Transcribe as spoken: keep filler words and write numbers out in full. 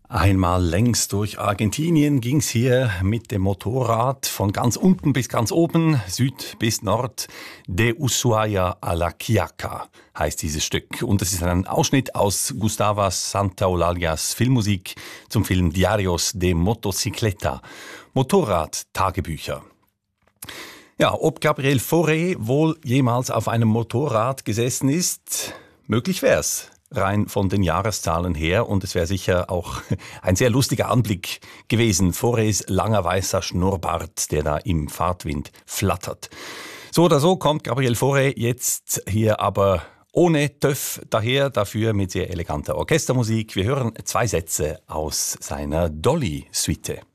Einmal längs durch Argentinien ging's hier mit dem Motorrad von ganz unten bis ganz oben, Süd bis Nord. De Ushuaia a la Quiaca heißt dieses Stück. Und es ist ein Ausschnitt aus Gustavo Santaolallas Filmmusik zum Film Diarios de Motocicleta, Motorrad-Tagebücher. Ja, ob Gabriel Fauré wohl jemals auf einem Motorrad gesessen ist, möglich wär's. Rein von den Jahreszahlen her, und es wäre sicher auch ein sehr lustiger Anblick gewesen. Faurés langer weißer Schnurrbart, der da im Fahrtwind flattert. So oder so kommt Gabriel Fauré jetzt hier aber ohne Töff daher, dafür mit sehr eleganter Orchestermusik. Wir hören zwei Sätze aus seiner Dolly-Suite.